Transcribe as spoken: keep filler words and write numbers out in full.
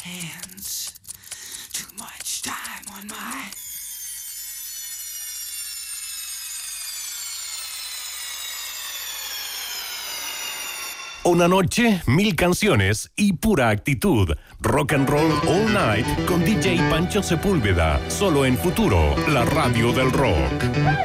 hands. Too much time on my... Una noche, mil canciones y pura actitud. Rock and Roll All Night con D J Pancho Sepúlveda. Solo en Futuro, la radio del rock.